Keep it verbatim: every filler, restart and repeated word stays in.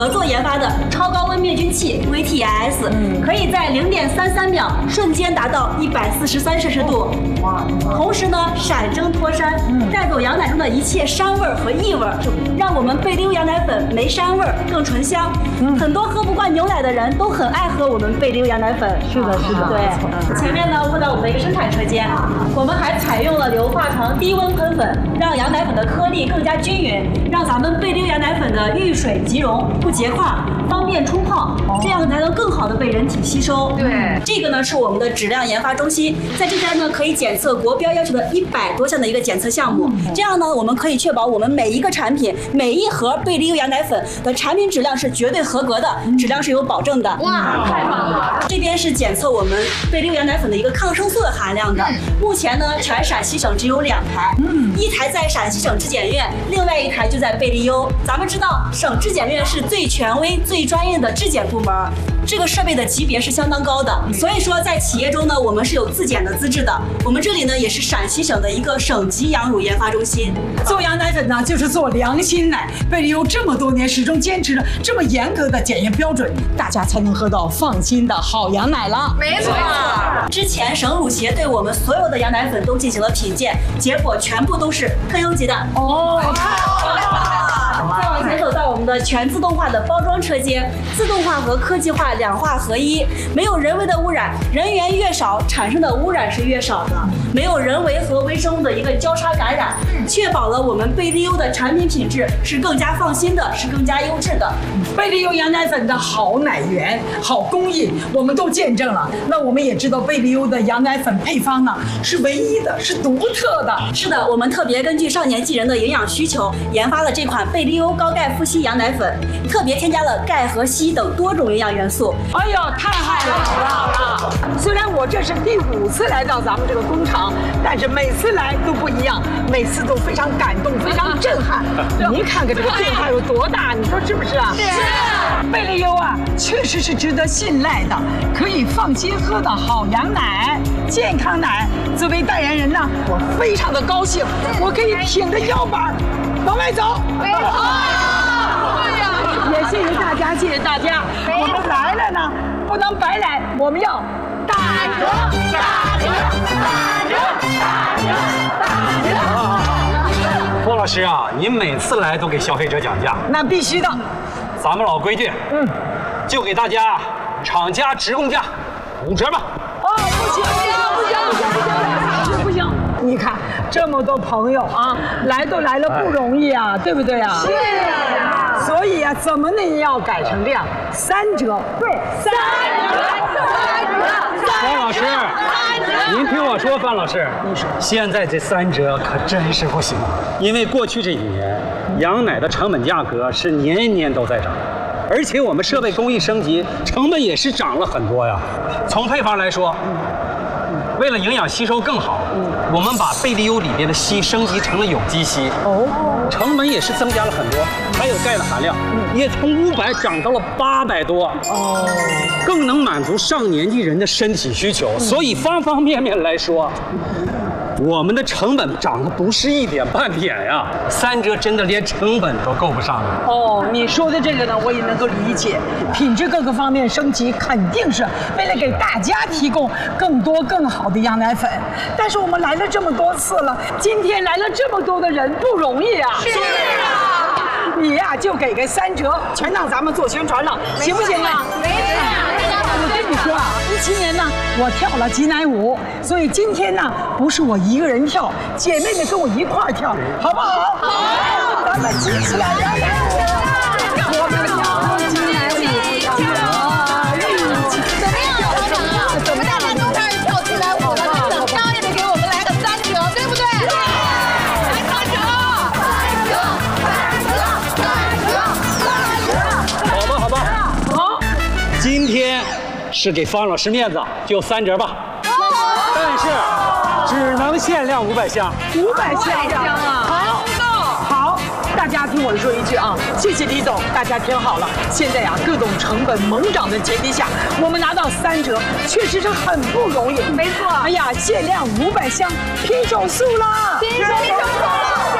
合作研发的超高温灭菌器 V T S， 可以在零点三三秒瞬间达到一百四十三摄氏度，同时呢闪蒸脱膻，带走羊奶中的一切膻味和异味，让我们贝利优羊奶粉没膻味更醇香。很多喝不惯牛奶的人都很爱喝我们贝利优羊奶粉。 是的，是的。 对，前面呢，问到我们的一个生产车间，我们还采用了硫化床低温喷粉，让羊奶粉的颗粒更加均匀，让咱们贝利优羊奶粉的遇水即溶，不结块，方便冲泡，这样才能更好的被人体吸收。 对， 这个呢是我们的质量研发中心，在这边呢可以检测国标要求的一百多项的一个检测项目，这样呢我们可以确保我们每一个产品、每一盒贝利优羊奶粉的产品质量是绝对合格的，质量是有保证的。 哇，太棒了！ 这边是检测我们贝利优羊奶粉的一个抗生素的含量的，目前呢全陕西省只有两台，一台在陕西省质检院，另外一台就在贝利优。咱们知道省质检院是最权威、最专业的质检部门，这个设备的级别是相当高的，所以说在企业中呢，我们是有自检的资质的。我们这里呢也是陕西省的一个省级羊乳研发中心。 做羊奶粉呢，就是做良心奶。贝利优这么多年始终坚持着这么严格的检验标准，大家才能喝到放心的好羊奶了。 没错。 之前省乳协对我们所有的羊奶粉都进行了品鉴，结果全部都是特优级的。 哦，太好了。 再往前走到我们的全自动化的包装车间，自动化和科技化两化合一，没有人为的污染，人员越少，产生的污染是越少的，没有人为和微生物的一个交叉感染，确保了我们贝利优的产品品质是更加放心的，是更加优质的。 贝利优羊奶粉的好奶源、好工艺，我们都见证了。那我们也知道贝利优的羊奶粉配方呢是唯一的，是独特的。 是的，我们特别根据少年纪人的营养需求，研发了这款贝利优高钙富硒羊奶粉，特别添加了钙和硒等多种营养元素。 哎呀，太好了！虽然我这是第五次来到咱们这个工厂，但是每次来都不一样，每次都非常感动，非常震撼。您看看这个变化有多大，你说是不是啊？ 是。 贝利优啊，确实是值得信赖的，可以放心喝的好羊奶、健康奶。作为代言人呢，我非常的高兴，我可以挺着腰板往外走。 没错。对呀。 也谢谢大家，谢谢大家。我们来了呢，不能白来，我们要打折、打折、打折、打折、打折。 郭老师啊，您每次来都给消费者讲价， 那必须的。 咱们老规矩，嗯，就给大家厂家直供价五折吧。 哦，不行不行不行不行不行不行！你看这么多朋友啊，来都来了不容易啊，对不对啊？ 是啊。 所以啊，怎么呢也要改成这样，三折。对，三折，三折。 方老师，您听我说，范老师，现在这三折可真是不行，因为过去这几年，羊奶的成本价格是年年都在涨。而且我们设备工艺升级，成本也是涨了很多呀。从配方来说，为了营养吸收更好，我们把贝利优里边的硒升级成了有机硒，哦，成本也是增加了很多。还有钙的含量也从五百涨到了八百多，哦，更能满足上年纪人的身体需求。所以方方面面来说，我们的成本涨的不是一点半点呀，三折真的连成本都够不上了。 哦，你说的这个呢，我也能够理解，品质各个方面升级，肯定是为了给大家提供更多更好的羊奶粉。但是我们来了这么多次了，今天来了这么多的人，不容易啊。 是啊。 你呀、啊，就给个三折，全当咱们做宣传了，行不行啊？ 没错。 我跟你说啊，一七年呢，我跳了挤奶舞，所以今天呢，不是我一个人跳，姐妹们跟我一块儿跳，好不好？好，咱们挤起来，来来舞，我们跳挤奶舞，跳。 怎么样，老板啊？怎么大家都开始跳挤奶舞了？等当也得给我们来个三折，对不对？来三折，三折，三折，三折，三折。 好吧，好吧， 好。 今天是给方老师面子，就三折吧。但是只能限量五百箱。 五百箱啊！好，好，大家听我说一句啊，谢谢李总，大家听好了。现在呀、啊，各种成本猛涨的前提下，我们拿到三折，确实是很不容易。 没错。 哎呀，限量五百箱，拼手速啦！ 拼手速！